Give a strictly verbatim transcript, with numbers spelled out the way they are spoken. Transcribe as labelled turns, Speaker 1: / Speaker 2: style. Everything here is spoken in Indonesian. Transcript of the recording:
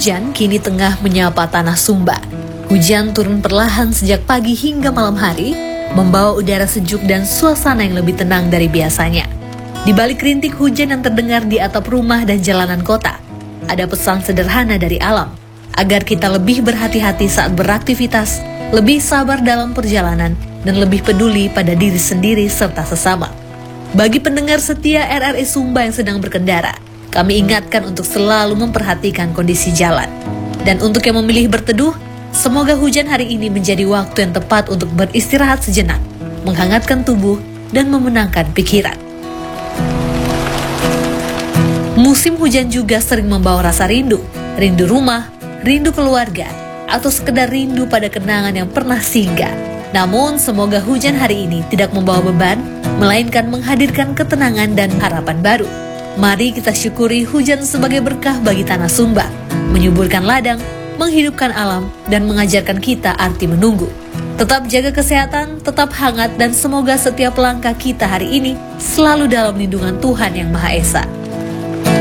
Speaker 1: hujan kini tengah menyapa tanah Sumba. Hujan turun perlahan sejak pagi hingga malam hari, membawa udara sejuk dan suasana yang lebih tenang dari biasanya. Di balik rintik hujan yang terdengar di atap rumah dan jalanan kota, ada pesan sederhana dari alam, agar kita lebih berhati-hati saat beraktivitas, lebih sabar dalam perjalanan, dan lebih peduli pada diri sendiri serta sesama. Bagi pendengar setia R R I Sumba yang sedang berkendara, kami ingatkan untuk selalu memperhatikan kondisi jalan. Dan untuk yang memilih berteduh, semoga hujan hari ini menjadi waktu yang tepat untuk beristirahat sejenak, menghangatkan tubuh, dan memenangkan pikiran. Musim hujan juga sering membawa rasa rindu, rindu rumah, rindu keluarga, atau sekedar rindu pada kenangan yang pernah singgah. Namun, semoga hujan hari ini tidak membawa beban, melainkan menghadirkan ketenangan dan harapan baru. Mari kita syukuri hujan sebagai berkah bagi tanah Sumba, menyuburkan ladang, menghidupkan alam, dan mengajarkan kita arti menunggu. Tetap jaga kesehatan, tetap hangat, dan semoga setiap langkah kita hari ini selalu dalam lindungan Tuhan Yang Maha Esa.